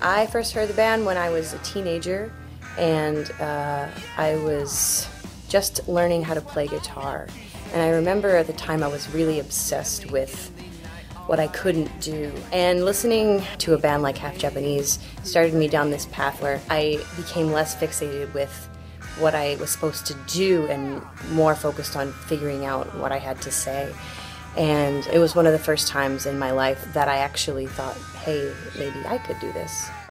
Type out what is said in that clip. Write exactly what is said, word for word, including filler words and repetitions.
I first heard the band when I was a teenager, and uh, I was just learning how to play guitar. And I remember at the time I was really obsessed with what I couldn't do. And listening to a band like Half Japanese started me down this path where I became less fixated with what I was supposed to do and more focused on figuring out what I had to say. And it was one of the first times in my life that I actually thought, hey, maybe I could do this.